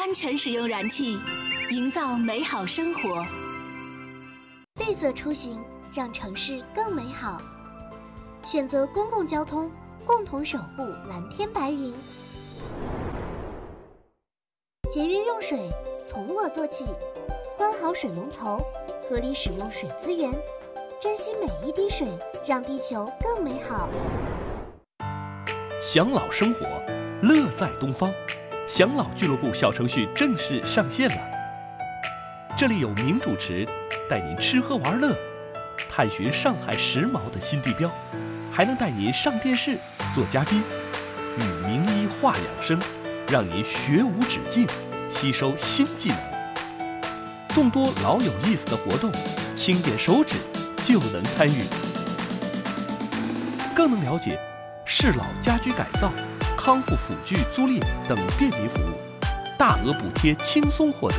安全使用燃气，营造美好生活。 绿色出行，让城市更美好。选择公共交通，共同守护蓝天白云。节约用水，从我做起。关好水龙头，合理使用水资源，珍惜每一滴水，让地球更美好。 享老生活，乐在东方。享老俱乐部小程序正式上线了。这里有名主持带您吃喝玩乐，探寻上海时髦的新地标，还能带您上电视做嘉宾，与名医话养生，让您学无止境，吸收新技能。众多老有意思的活动，轻点手指就能参与，更能了解适老家居改造、康复辅具租赁等便民服务，大额补贴轻松获得。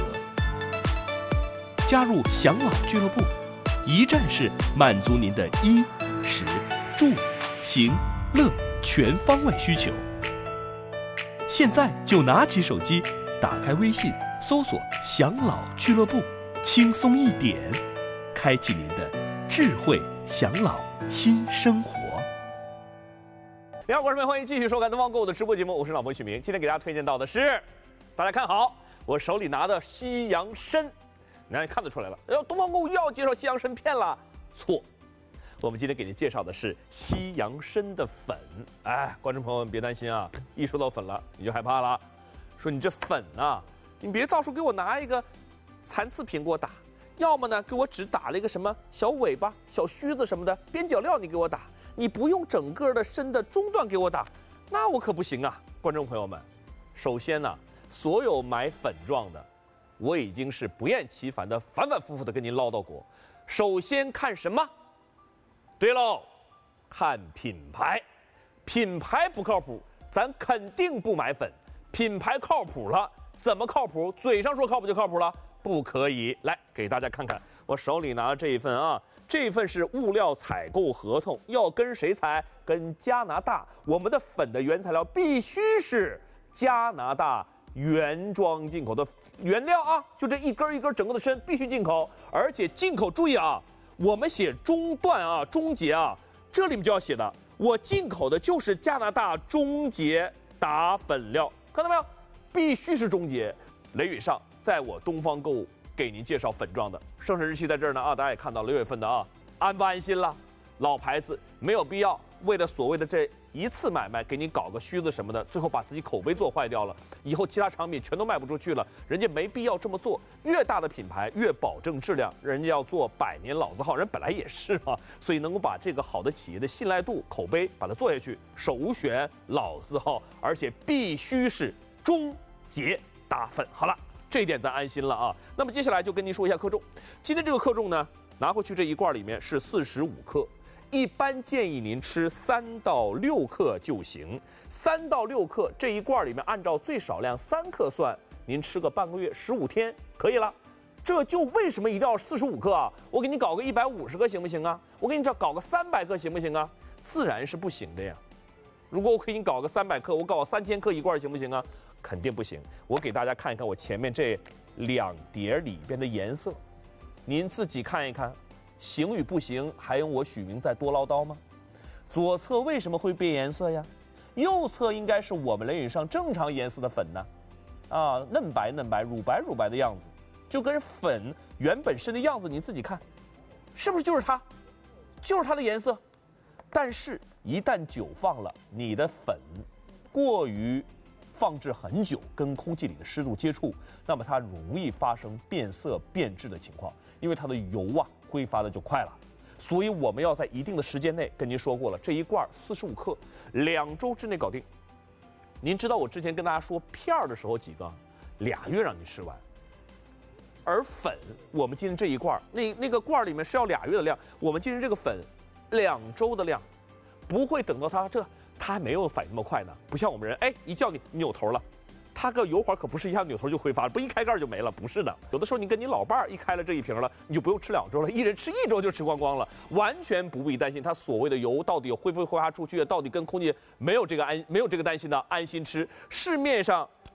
加入享老俱乐部，一站式满足您的衣、食、住、行、乐全方位需求。现在就拿起手机，打开微信，搜索享老俱乐部，轻松一点，开启您的智慧享老新生活。 你好，观众朋友，欢迎继续收看东方购物的直播节目，我是老播许明。今天给大家推荐到的是，大家看好，我手里拿的西洋参，大家看得出来了，东方购物又要介绍西洋参片了，错，我们今天给您介绍的是西洋参的粉。哎，观众朋友们别担心啊，一说到粉了你就害怕了，说你这粉啊，你别到时候给我拿一个残次品给我打，要么呢给我只打了一个什么小尾巴、小须子什么的边角料你给我打。你不用整个的参的中段给我打，那我可不行啊！观众朋友们，首先呢，所有买粉状的，我已经是不厌其烦的、反反复复的跟您唠叨过。首先看什么？对喽，看品牌。品牌不靠谱，咱肯定不买粉。品牌靠谱了，怎么靠谱？嘴上说靠谱就靠谱了？不可以。来，给大家看看我手里拿的这一份啊。这份是物料采购合同，要跟谁采？跟加拿大。我们的粉的原材料必须是加拿大原装进口的原料啊，就这一根一根整个的参必须进口，而且进口注意啊，我们写中段啊、终结啊，这里面就要写的，我进口的就是加拿大终结打粉料，看到没有？必须是终结。雷宇上，在我东方购物。给您介绍粉状的，生产日期在这儿呢啊，大家也看到6月份的啊，安不安心了？老牌子没有必要为了所谓的这一次买卖给你搞个须子什么的，最后把自己口碑做坏掉了，以后其他产品全都卖不出去了，人家没必要这么做。越大的品牌越保证质量，人家要做100年老字号，人本来也是嘛，所以能够把这个好的企业的信赖度、口碑把它做下去，首选老字号，而且必须是终结打粉。好了。这一点咱安心了啊。那么接下来就跟您说一下克重。今天这个克重呢，拿回去这一罐里面是45克，一般建议您吃3到6克就行。3到6克这一罐里面，按照最少量3克算，您吃个半个月15天可以了。这就为什么一定要45克啊？我给你搞个150克行不行啊？我给你搞个300克行不行啊？自然是不行的呀。如果我给你搞个300克，我搞3000克一罐行不行啊？肯定不行。我给大家看一看我前面这2碟里边的颜色，您自己看一看，行与不行还用我许明再多唠叨吗？左侧为什么会变颜色呀？右侧应该是我们雷允上正常颜色的粉呢，啊，嫩白嫩白、乳白乳白的样子，就跟粉原本身的样子你自己看，是不是就是它？就是它的颜色。但是一旦久放了，你的粉过于放置很久，跟空气里的湿度接触，那么它容易发生变色变质的情况，因为它的油啊挥发的就快了。所以我们要在一定的时间内，跟您说过了，这一罐45克，2周之内搞定。您知道我之前跟大家说片儿的时候几个，2月让你吃完。而粉，我们今天这一罐，那个罐里面是要2月的量，我们今天这个粉2周的量，不会等到它还没有反应那么快呢，不像我们人，哎，一叫你扭头了，它个油环可不是一下扭头就挥发了，不一开盖就没了，不是的。有的时候你跟你老伴儿一开了这一瓶了，你就不用吃2周了，一人吃1周就吃光光了，完全不必担心它所谓的油到底挥不挥发出去，到底跟空气没有这个担心的，安心吃。市面上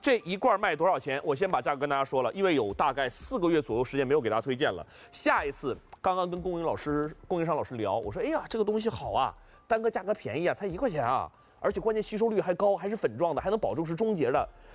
这一罐卖多少钱？我先把价格跟大家说了，因为有大概4个月左右时间没有给大家推荐了。下一次刚刚跟供应商老师聊，我说，哎呀，这个东西好啊，单个价格便宜啊，才1块钱啊，而且关键吸收率还高，还是粉状的，还能保证是终结的。